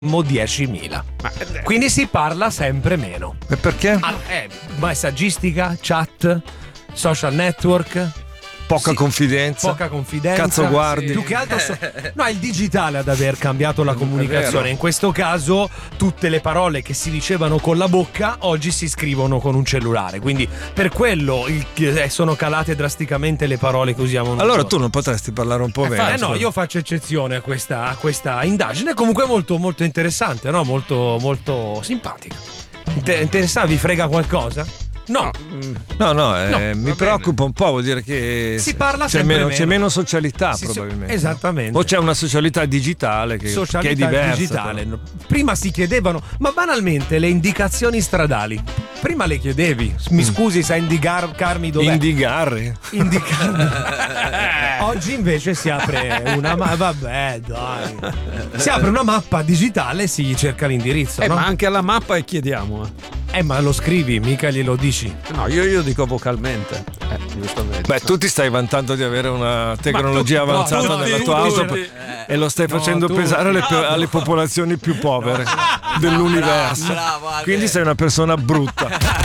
10.000. Quindi si parla sempre meno. E perché? Messaggistica, chat, social network. Poca confidenza. Cazzo guardi. Più che altro no, è il digitale ad aver cambiato la comunicazione. In questo caso tutte le parole che si dicevano con la bocca oggi si scrivono con un cellulare. Quindi per quello sono calate drasticamente le parole che usiamo noi. Allora tu non potresti parlare un po' meno? No, io faccio eccezione a questa indagine. Comunque molto molto interessante, no? Molto molto simpatica. Interessante, vi frega qualcosa? No, mi preoccupa un po', vuol dire che si parla sempre meno. C'è meno socialità probabilmente. Esattamente. O c'è una socialità digitale che è diversa. Digitale. Prima si chiedevano, ma banalmente le indicazioni stradali. Prima le chiedevi, mi scusi, sa indicarmi dov'è? Indicare. Oggi invece si apre una si apre una mappa digitale e si cerca l'indirizzo, no? Ma anche alla mappa e chiediamo. Ma lo scrivi, mica glielo dici. No, io dico vocalmente. Giustamente. Beh, tu ti stai vantando di avere una tecnologia avanzata nella tua auto e lo stai facendo pesare alle popolazioni più povere dell'universo. Bravo, quindi sei una persona brutta.